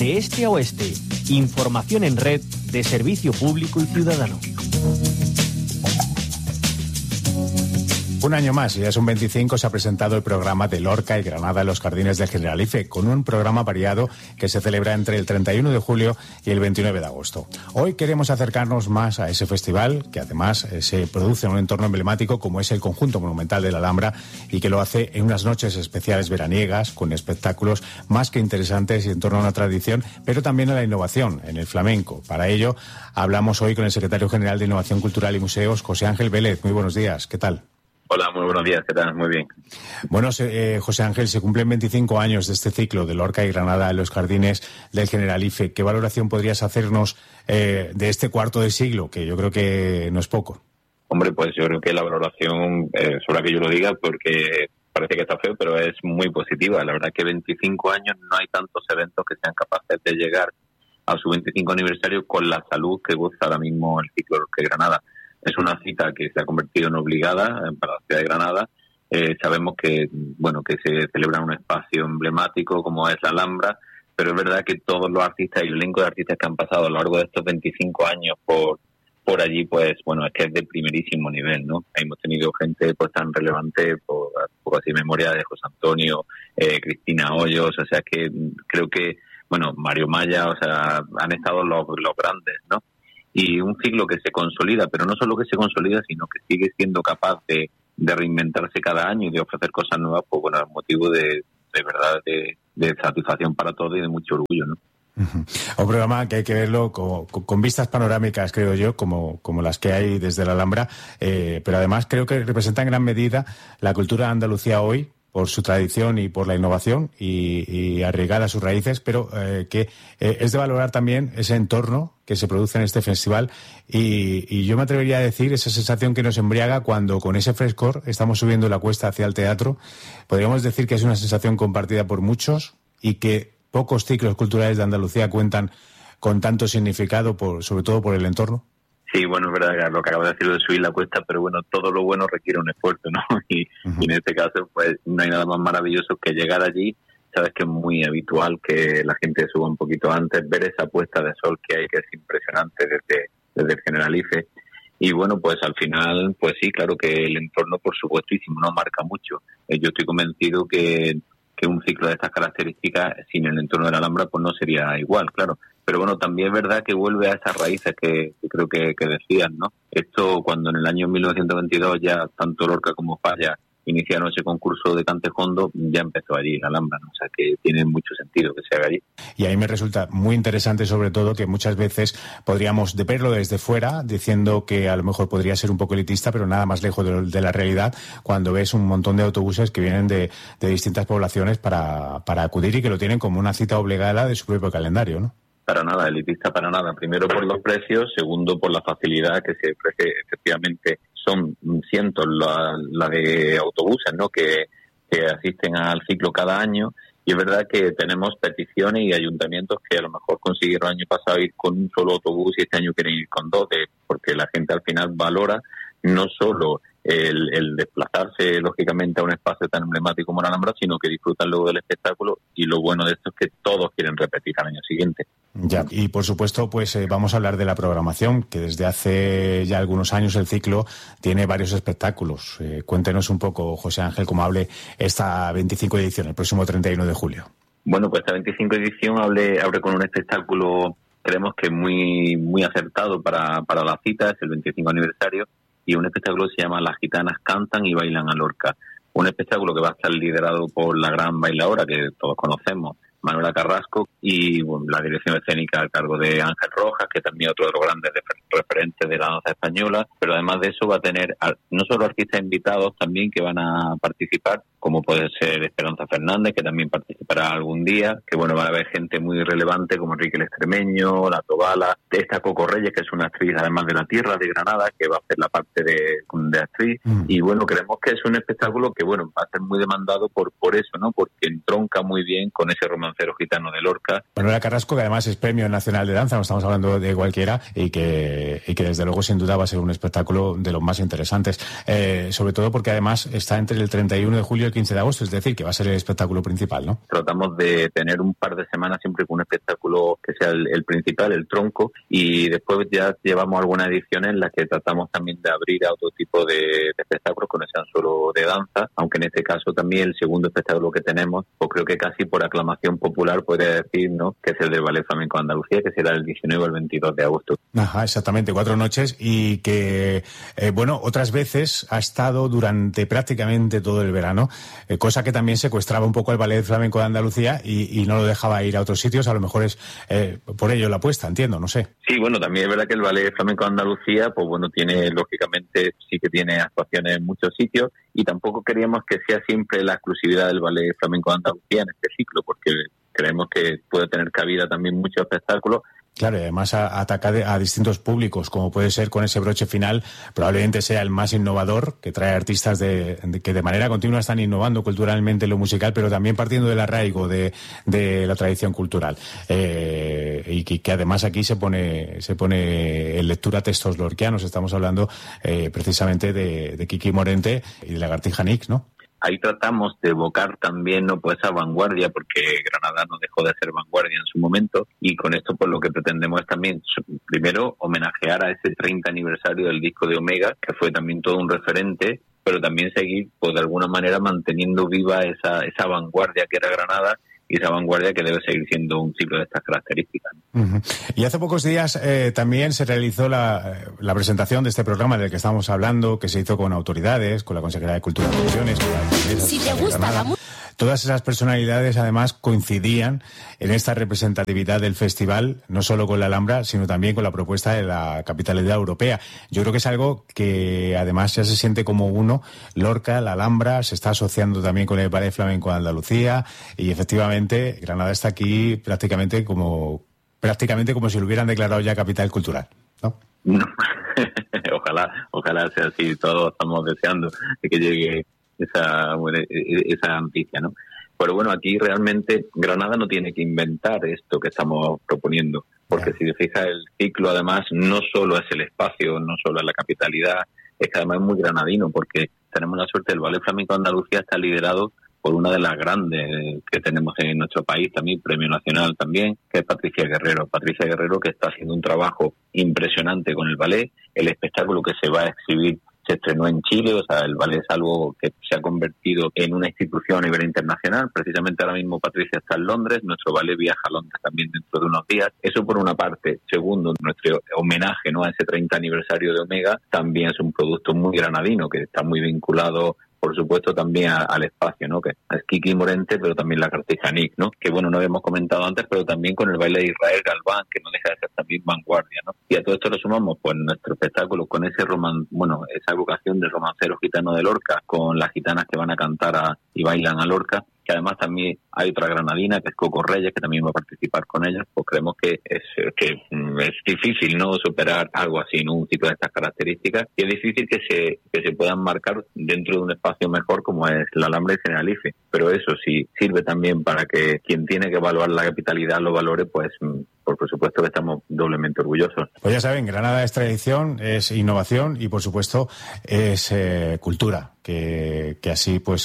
de este a oeste. Información en red de servicio público y ciudadano. Un año más, y ya son 25, se ha presentado el programa de Lorca y Granada en los Jardines del Generalife, con un programa variado que se celebra entre el 31 de julio y el 29 de agosto. Hoy queremos acercarnos más a ese festival, que además se produce en un entorno emblemático como es el Conjunto Monumental de la Alhambra, y que lo hace en unas noches especiales veraniegas, con espectáculos más que interesantes y en torno a una tradición, pero también a la innovación en el flamenco. Para ello, hablamos hoy con el secretario general de Innovación Cultural y Museos, José Ángel Vélez. Muy buenos días, ¿qué tal? Hola, muy buenos días, ¿qué tal? Muy bien. Bueno, José Ángel, se cumplen 25 años de este ciclo de Lorca y Granada en los Jardines del Generalife. ¿Qué valoración podrías hacernos de este cuarto de siglo, que yo creo que no es poco? Hombre, pues yo creo que la valoración, sobre que yo lo diga, porque parece que está feo, pero es muy positiva. La verdad que 25 años no hay tantos eventos que sean capaces de llegar a su 25 aniversario con la salud que goza ahora mismo el ciclo Lorca y Granada. Es una cita que se ha convertido en obligada para la ciudad de Granada. Sabemos que se celebra en un espacio emblemático como es la Alhambra, pero es verdad que todos los artistas y el elenco de artistas que han pasado a lo largo de estos 25 años por allí, pues bueno, es que es de primerísimo nivel, ¿no? Hemos tenido gente pues tan relevante, por así memoria de José Antonio, Cristina Hoyos, o sea que creo que, bueno, Mario Maya, o sea, han estado los grandes, ¿no? Y un ciclo que se consolida, pero no solo que se consolida, sino que sigue siendo capaz de reinventarse cada año y de ofrecer cosas nuevas, pues bueno, es motivo de verdad de satisfacción para todos y de mucho orgullo, ¿no? Un programa que hay que verlo con vistas panorámicas, creo yo, como las que hay desde la Alhambra, pero además creo que representa en gran medida la cultura de Andalucía hoy, por su tradición y por la innovación y arraigada a sus raíces, pero que es de valorar también ese entorno que se produce en este festival y yo me atrevería a decir esa sensación que nos embriaga cuando con ese frescor estamos subiendo la cuesta hacia el teatro. Podríamos decir que es una sensación compartida por muchos y que pocos ciclos culturales de Andalucía cuentan con tanto significado, sobre todo por el entorno. Sí, bueno, es verdad lo que acabo de decir de subir la cuesta, pero bueno, todo lo bueno requiere un esfuerzo, ¿no? Y en este caso, pues no hay nada más maravilloso que llegar allí. Sabes que es muy habitual que la gente suba un poquito antes, ver esa puesta de sol que hay, que es impresionante desde el Generalife. Y bueno, pues al final, pues sí, claro que el entorno, por supuestísimo, no marca mucho. Yo estoy convencido que un ciclo de estas características sin el entorno de la Alhambra pues no sería igual, claro. Pero bueno, también es verdad que vuelve a esas raíces que creo que decían, ¿no? Esto cuando en el año 1922 ya tanto Lorca como Falla iniciaron ese concurso de cantejondo, ya empezó allí la Alhambra, ¿no? O sea que tiene mucho sentido que se haga allí. Y ahí me resulta muy interesante sobre todo que muchas veces podríamos de verlo desde fuera, diciendo que a lo mejor podría ser un poco elitista, pero nada más lejos de la realidad, cuando ves un montón de autobuses que vienen de distintas poblaciones para acudir y que lo tienen como una cita obligada de su propio calendario, ¿no? Para nada, elitista para nada. Primero por los precios, segundo por la facilidad que se ofrece. Efectivamente, son cientos la de autobuses, ¿no? que asisten al ciclo cada año. Y es verdad que tenemos peticiones y ayuntamientos que a lo mejor consiguieron el año pasado ir con un solo autobús y este año quieren ir con dos, porque la gente al final valora no solo el desplazarse lógicamente a un espacio tan emblemático como la Alhambra, sino que disfrutan luego del espectáculo, y lo bueno de esto es que todos quieren repetir al año siguiente. Ya, y por supuesto pues vamos a hablar de la programación, que desde hace ya algunos años el ciclo tiene varios espectáculos. Cuéntenos un poco, José Ángel, cómo abre esta 25 edición, el próximo 31 de julio. Bueno, pues esta 25 edición abre con un espectáculo, creemos que muy muy acertado para la cita, es el 25 aniversario, y un espectáculo que se llama Las Gitanas Cantan y Bailan a Lorca. Un espectáculo que va a estar liderado por la gran bailadora que todos conocemos, Manuela Carrasco, y bueno, la dirección escénica a cargo de Ángel Rojas, que también es otro de los grandes referentes de la danza española. Pero además de eso va a tener no solo artistas invitados también que van a participar, como puede ser Esperanza Fernández, que también participará algún día, que bueno, va a haber gente muy relevante como Enrique el Extremeño, La Tobala, esta Coco Reyes, que es una actriz además de la tierra de Granada, que va a hacer la parte de actriz. Y bueno, creemos que es un espectáculo que bueno, va a ser muy demandado por eso, ¿no? Porque entronca muy bien con ese romancero gitano de Lorca. Manuela Carrasco, que además es Premio Nacional de Danza, no estamos hablando de cualquiera, y que desde luego sin duda va a ser un espectáculo de los más interesantes, sobre todo porque además está entre el 31 de julio y el 15 de agosto, es decir, que va a ser el espectáculo principal, ¿no? Tratamos de tener un par de semanas siempre con un espectáculo que sea el principal, el tronco, y después ya llevamos algunas ediciones en las que tratamos también de abrir a otro tipo de espectáculos que no sean solo de danza, aunque en este caso también el segundo espectáculo que tenemos, pues creo que casi por aclamación popular podría decir, ¿no?, que es el del Ballet Flamenco de Andalucía, que será el 19 al 22 de agosto. Ajá, exactamente, 4 noches, y que, otras veces ha estado durante prácticamente todo el verano, cosa que también secuestraba un poco el Ballet Flamenco de Andalucía y no lo dejaba ir a otros sitios. A lo mejor es por ello la apuesta, entiendo, no sé. Sí, bueno, también es verdad que el Ballet Flamenco de Andalucía, pues bueno, tiene, lógicamente, sí que tiene actuaciones en muchos sitios, y tampoco queríamos que sea siempre la exclusividad del Ballet Flamenco de Andalucía en este ciclo, porque creemos que puede tener cabida también muchos espectáculos. Claro, y además ataca a distintos públicos, como puede ser con ese broche final, probablemente sea el más innovador, que trae artistas que de manera continua están innovando culturalmente lo musical, pero también partiendo del arraigo de la tradición cultural. Y que además aquí se pone en lectura textos lorquianos. Estamos hablando precisamente de Kiki Morente y de Lagartija Nick, ¿no? Ahí tratamos de evocar también, ¿no?, pues esa vanguardia, porque Granada no dejó de ser vanguardia en su momento, y con esto pues lo que pretendemos es también, primero, homenajear a ese 30 aniversario del disco de Omega, que fue también todo un referente, pero también seguir, pues de alguna manera, manteniendo viva esa vanguardia que era Granada, y esa vanguardia que debe seguir siendo un ciclo de estas características. Uh-huh. Y hace pocos días también se realizó la presentación de este programa del que estamos hablando, que se hizo con autoridades, con la Consejería de Cultura y Tradiciones, con la alcaldesa. Si te gusta la música. Todas esas personalidades además coincidían en esta representatividad del festival, no solo con la Alhambra, sino también con la propuesta de la capitalidad europea. Yo creo que es algo que además ya se siente como uno. Lorca, la Alhambra, se está asociando también con el Ballet Flamenco de Andalucía, y efectivamente Granada está aquí prácticamente como si lo hubieran declarado ya capital cultural, ¿no? No. Ojalá sea así. Todos estamos deseando que llegue esa noticia, ¿no? Pero bueno, aquí realmente Granada no tiene que inventar esto que estamos proponiendo, porque si te fijas, el ciclo además no solo es el espacio, no solo es la capitalidad, es que además es muy granadino, porque tenemos la suerte, el Ballet Flamenco de Andalucía está liderado por una de las grandes que tenemos en nuestro país, también premio nacional también, que es Patricia Guerrero, que está haciendo un trabajo impresionante con el ballet. El espectáculo que se va a exhibir se estrenó en Chile, o sea, el ballet es algo que se ha convertido en una institución a nivel internacional. Precisamente ahora mismo Patricia está en Londres, nuestro ballet viaja a Londres también dentro de unos días. Eso por una parte. Segundo, nuestro homenaje, ¿no?, a ese 30 aniversario de Omega también es un producto muy granadino, que está muy vinculado, por supuesto, también al espacio, ¿no?, que es Kiki Morente, pero también Lagartija Nick, ¿no?, que bueno, no habíamos comentado antes, pero también con el baile de Israel Galván, que no deja de ser también vanguardia, ¿no? Y a todo esto lo sumamos, pues, nuestro espectáculo con esa evocación del romancero gitano de Lorca, con las gitanas que van a cantar y bailan a Lorca, que además también hay otra granadina, que es Coco Reyes, que también va a participar con ellas. Pues creemos que es difícil, ¿no?, superar algo así, ¿no?, un ciclo de estas características, y es difícil que se puedan marcar dentro de un espacio mejor como es la Alhambra y Generalife. Pero eso sí sirve también para que quien tiene que evaluar la capitalidad lo valore, pues por supuesto que estamos doblemente orgullosos. Pues ya saben, Granada es tradición, es innovación y por supuesto es cultura, que así pues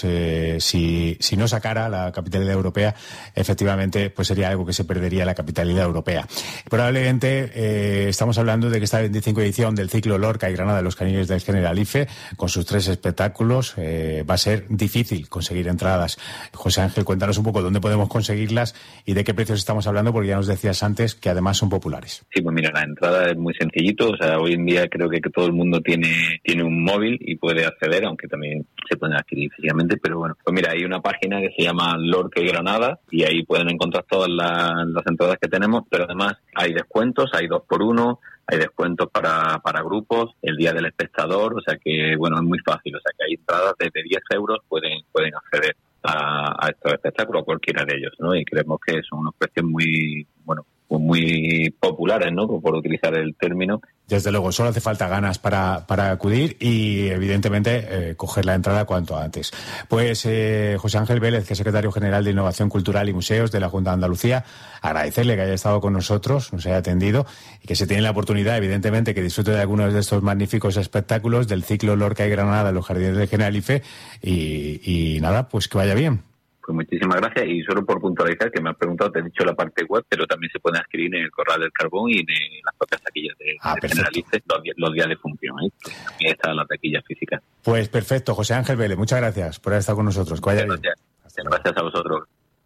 si no sacara la capitalidad europea, efectivamente pues sería algo que se perdería la capitalidad europea. Probablemente estamos hablando de que esta 25 edición del ciclo Lorca y Granada de los Canines del Generalife, con sus 3 espectáculos, va a ser difícil conseguir entradas. José Ángel, cuéntanos un poco dónde podemos conseguirlas y de qué precios estamos hablando, porque ya nos decías antes que además son populares. Sí, pues mira, la entrada es muy sencillito, o sea, hoy en día creo que todo el mundo tiene un móvil y puede acceder, aunque también se pueden adquirir físicamente, pero bueno, pues mira, hay una página que se llama Lorca y Granada, y ahí pueden encontrar todas las entradas que tenemos, pero además hay descuentos, hay 2x1, hay descuentos para grupos, el día del espectador, o sea que, bueno, es muy fácil, o sea que hay entradas desde 10 euros, pueden acceder a estos espectáculos, a cualquiera de ellos, ¿no? Y creemos que son unos precios muy, bueno, muy populares, ¿no? Por utilizar el término. Desde luego, solo hace falta ganas para acudir y, evidentemente, coger la entrada cuanto antes. Pues José Ángel Vélez, que es secretario general de Innovación Cultural y Museos de la Junta de Andalucía, agradecerle que haya estado con nosotros, nos haya atendido y que se tiene la oportunidad, evidentemente, que disfrute de algunos de estos magníficos espectáculos del ciclo Lorca y Granada en los Jardines de Generalife y nada, pues que vaya bien. Pues muchísimas gracias, y solo por puntualizar, que me has preguntado, te he dicho la parte web, pero también se pueden escribir en el Corral del Carbón y en las propias taquillas de Generalife los días de función, también están las taquillas físicas. Pues perfecto, José Ángel Vélez, muchas gracias por haber estado con nosotros. Que vaya bien. Gracias a vosotros.